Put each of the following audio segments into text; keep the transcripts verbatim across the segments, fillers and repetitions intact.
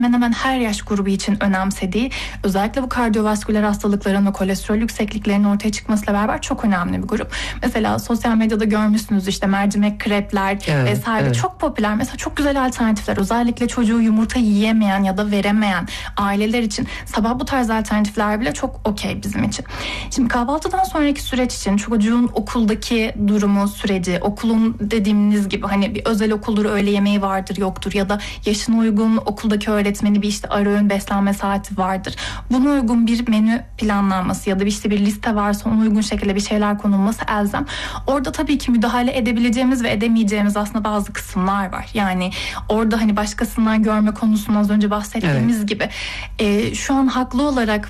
hemen hemen her yaş grubu için önemsediği, özellikle bu kardiyovasküler hastalıkların ve kolesterol yüksekliklerinin ortaya çıkmasıyla beraber çok önemli bir grup. Mesela sosyal medyada görmüşsünüz işte mercimek krepler evet, vesaire evet. çok popüler. Mesela çok güzel alternatifler, özellikle çocuğu yumurta yiyemeyen ya da veremeyen aileler için sabah bu tarz alternatifler bile çok okey bizim için. Şimdi kahvaltıdan sonraki süreç için çocuğun okuldaki durumu, süreci, okulun dediğimiz gibi hani bir özel okuldur, öğle yemeği vardır yoktur ya da yaşına uygun okuldaki öğretmeni bir işte ara öğün beslenme saati vardır. Buna uygun bir menü planlanması ya da işte bir liste varsa ona uygun şekilde bir şeyler konulması elzem. Orada tabii ki müdahale edebileceğimiz ve edemeyeceğimiz aslında bazı kısımlar var. Yani orada hani başkasından görme konusunu az önce bahsettiğimiz evet. gibi e, şu an haklı olarak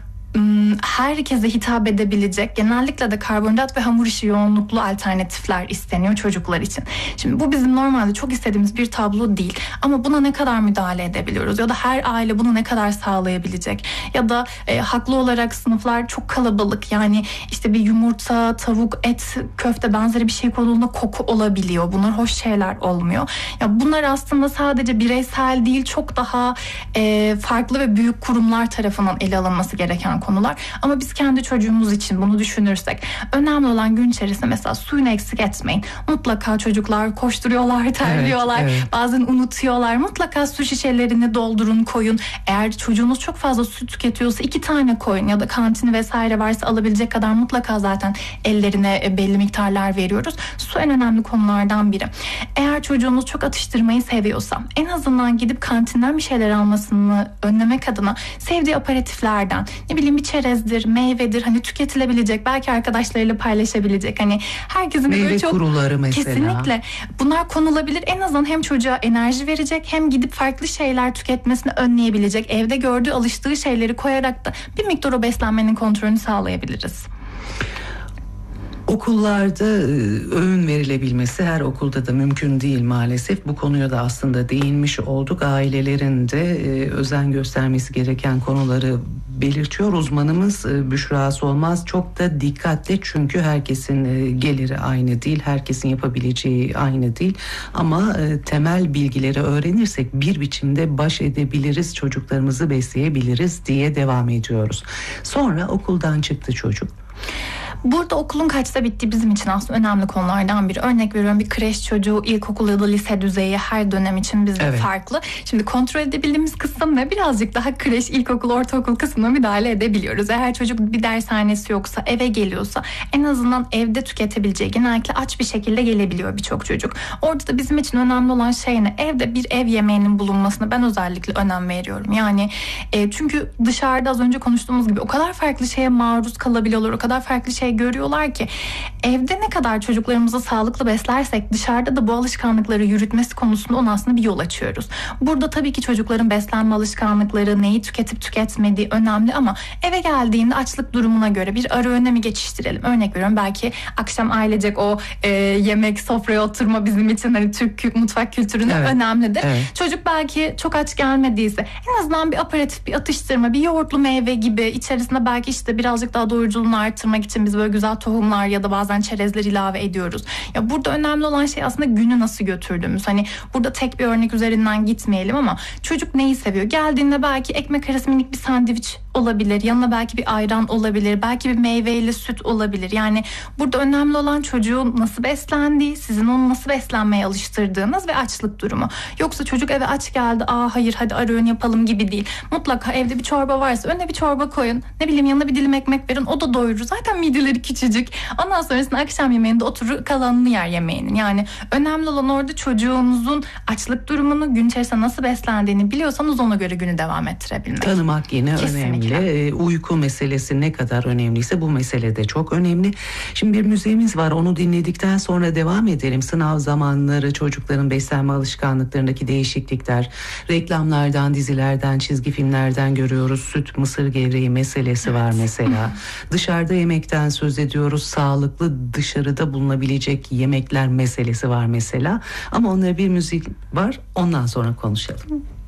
herkese hitap edebilecek, genellikle de karbonhidrat ve hamur işi yoğunluklu alternatifler isteniyor çocuklar için. Şimdi bu bizim normalde çok istediğimiz bir tablo değil. Ama buna ne kadar müdahale edebiliyoruz? Ya da her aile bunu ne kadar sağlayabilecek? Ya da e, haklı olarak sınıflar çok kalabalık. Yani işte bir yumurta, tavuk, et, köfte benzeri bir şey konulduğunda koku olabiliyor. Bunlar hoş şeyler olmuyor. Ya bunlar aslında sadece bireysel değil, çok daha e, farklı ve büyük kurumlar tarafından ele alınması gereken konular. Ama biz kendi çocuğumuz için bunu düşünürsek önemli olan gün içerisinde mesela suyunu eksik etmeyin. Mutlaka çocuklar koşturuyorlar, terliyorlar. Evet, evet. Bazen unutuyorlar. Mutlaka su şişelerini doldurun, koyun. Eğer çocuğunuz çok fazla su tüketiyorsa iki tane koyun ya da kantini vesaire varsa alabilecek kadar mutlaka zaten ellerine belli miktarlar veriyoruz. Su en önemli konulardan biri. Eğer çocuğunuz çok atıştırmayı seviyorsa en azından gidip kantinden bir şeyler almasını önlemek adına sevdiği aperatiflerden, ne bileyim bir çerezdir, meyvedir, hani tüketilebilecek, belki arkadaşlarıyla paylaşabilecek, hani herkesin meyve böyle çok kuruları mesela. Kesinlikle bunlar konulabilir. En azından hem çocuğa enerji verecek hem gidip farklı şeyler tüketmesini önleyebilecek, evde gördüğü, alıştığı şeyleri koyarak da bir miktar o beslenmenin kontrolünü sağlayabiliriz. Okullarda öğün verilebilmesi her okulda da mümkün değil maalesef. Bu konuya da aslında değinmiş olduk. Ailelerin de özen göstermesi gereken konuları belirtiyor. Uzmanımız Büşra Solmaz çok da dikkatli, çünkü herkesin geliri aynı değil, herkesin yapabileceği aynı değil. Ama temel bilgileri öğrenirsek bir biçimde baş edebiliriz, çocuklarımızı besleyebiliriz diye devam ediyoruz. Sonra okuldan çıktı çocuk. Burada okulun kaçta bittiği bizim için aslında önemli konulardan biri. Örnek veriyorum, bir kreş çocuğu ilkokul ya da lise düzeyi her dönem için bizde evet. farklı. Şimdi kontrol edebildiğimiz kısım ne? Birazcık daha kreş, ilkokul, ortaokul kısmına müdahale edebiliyoruz. Eğer çocuk bir dershanesi yoksa, eve geliyorsa en azından evde tüketebileceği, genellikle aç bir şekilde gelebiliyor birçok çocuk. Orada da bizim için önemli olan şey ne? Evde bir ev yemeğinin bulunmasına ben özellikle önem veriyorum. Yani e, çünkü dışarıda az önce konuştuğumuz gibi o kadar farklı şeye maruz kalabiliyorlar, o kadar farklı şey görüyorlar ki evde ne kadar çocuklarımızı sağlıklı beslersek dışarıda da bu alışkanlıkları yürütmesi konusunda ona aslında bir yol açıyoruz. Burada tabii ki çocukların beslenme alışkanlıkları, neyi tüketip tüketmediği önemli ama eve geldiğinde açlık durumuna göre bir ara öğüne mi geçiştirelim? Örnek veriyorum, belki akşam ailecek o e, yemek, sofraya oturma bizim için hani Türk mutfak kültüründe evet. önemlidir. Evet. Çocuk belki çok aç gelmediyse en azından bir aperatif, bir atıştırma, bir yoğurtlu meyve gibi, içerisinde belki işte birazcık daha doyuruculuğunu artırmak için biz böyle güzel tohumlar ya da bazen çerezler ilave ediyoruz. Ya burada önemli olan şey aslında günü nasıl götürdüğümüz. Hani burada tek bir örnek üzerinden gitmeyelim ama çocuk neyi seviyor? Geldiğinde belki ekmek arası minik bir sandviç olabilir. Yanına belki bir ayran olabilir. Belki bir meyveyle süt olabilir. Yani burada önemli olan çocuğun nasıl beslendiği, sizin onu nasıl beslenmeye alıştırdığınız ve açlık durumu. Yoksa çocuk eve aç geldi, aa hayır hadi ara öğün yapalım gibi değil. Mutlaka evde bir çorba varsa önüne bir çorba koyun. Ne bileyim yanına bir dilim ekmek verin. O da doyurur. Zaten mideleri küçücük. Ondan sonrasında akşam yemeğinde oturur kalanını yer yemeğinin. Yani önemli olan orada çocuğunuzun açlık durumunu, gün içerisinde nasıl beslendiğini biliyorsanız ona göre günü devam ettirebilmek. Tanımak yine Kesinlikle. önemli. Uyku meselesi ne kadar önemliyse bu mesele de çok önemli. Şimdi bir müziğimiz var. Onu dinledikten sonra devam edelim. Sınav zamanları, çocukların beslenme alışkanlıklarındaki değişiklikler, reklamlardan, dizilerden, çizgi filmlerden görüyoruz. Süt, mısır gevreği meselesi var mesela. Dışarıda yemekten söz ediyoruz. Sağlıklı dışarıda bulunabilecek yemekler meselesi var mesela. Ama onlara bir müzik var. Ondan sonra konuşalım.